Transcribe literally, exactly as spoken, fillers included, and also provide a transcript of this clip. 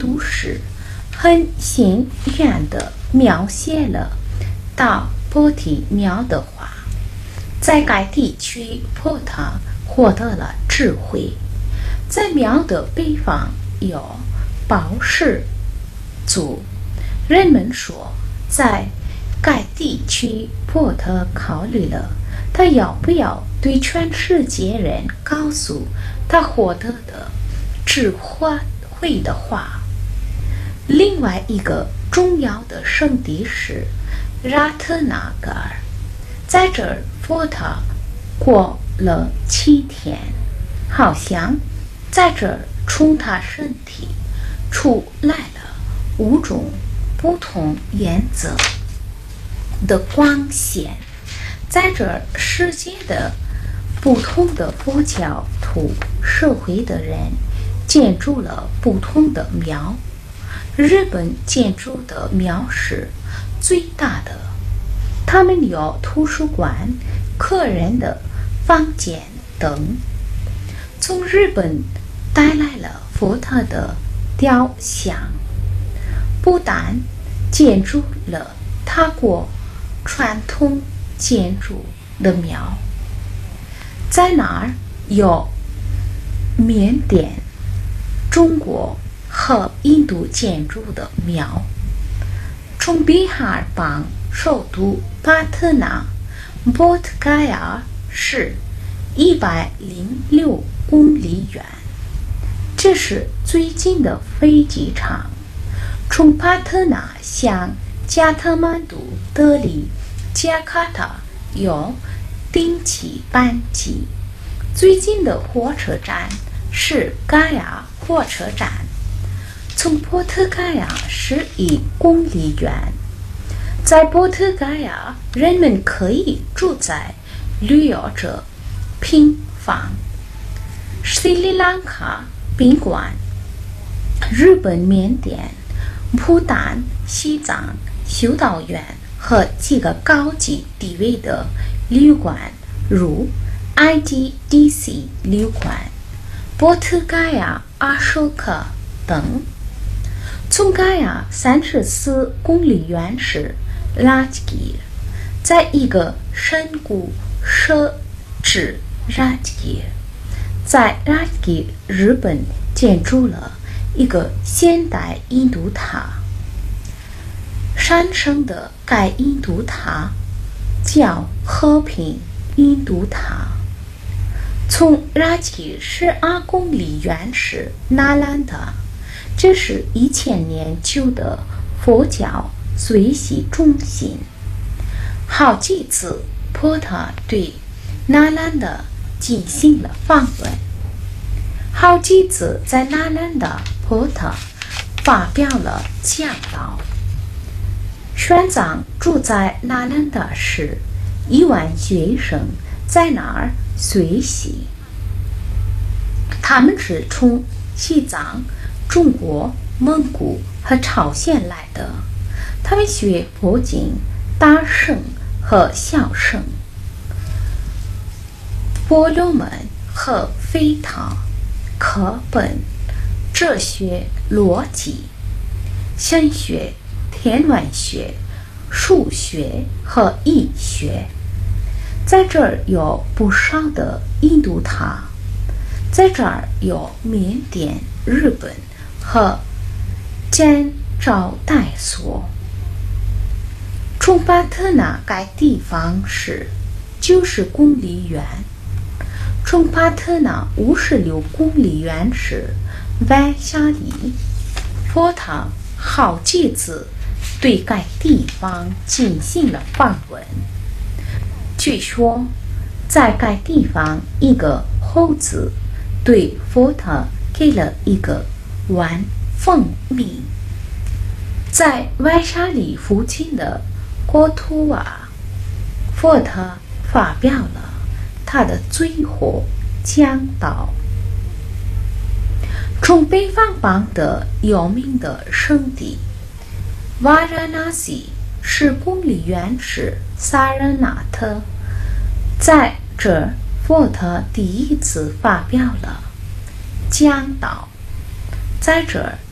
都时，很显然地描写了大波提苗的话。在该地区，波特获得了智慧。在苗的北方有保氏族，人们说，在该地区，波特考虑了他要不要对全世界人告诉他获得的智慧的话。另外一个重要的圣地是拉特纳格尔，在这儿波特过了七天，好像在这儿从他身体出来了五种不同颜色的光线。在这儿世界的不同的佛教徒社会的人建筑了不同的庙。日本建筑的庙是最大的，他们有图书馆、客人的房间等。从日本带来了佛陀的雕像，不但建筑了他国传统建筑的庙，在那儿有缅甸、中国和印度建筑的庙。从比哈邦首都巴特纳波特盖尔是一百零六公里远，这是最近的飞机场。从巴特纳向加特曼杜、德里、加卡塔有定期班机。最近的火车站是盖亚火车站，从波特盖亚十一公里远。在波特盖亚，人们可以住在旅游者平房、斯里兰卡宾馆、日本、缅甸、不丹、西藏修道院和几个高级地位的旅馆，如 I D D C 旅馆、波特盖亚阿舍克等。从盖亚三十四公里远是拉吉尔，在一个深谷设置拉吉尔。在拉吉尔，日本建筑了一个现代印度塔。山上的该印度塔叫和平印度塔。从拉吉尔十二公里远是那兰达，这是一千年旧的佛教学习中心。好几次，波特对那兰达进行了访问。好几次在那兰达，波特发表了讲道。玄奘住在那兰达时，一万学生在那儿学习。他们是从西藏、中国、蒙古和朝鲜来的。他们学佛经、大乘和小乘、婆罗门和吠陀、课本、哲学、逻辑、神学、天文学、数学和医学。在这儿有不少的印度塔。在这儿有缅甸、日本和柬招待所。从巴特纳该地方是九十公里远。从巴特纳五十六公里远是外夏里。佛陀好几次对该地方进行了访问。据说，在该地方，一个猴子对佛陀给了一个碗蜂蜜。在外沙里附近的国图瓦，佛陀发表了他的最后讲道。从北方邦的有名的圣地瓦拉纳西十公里远是萨热纳特，在这儿佛陀第一次发表了讲道。在这儿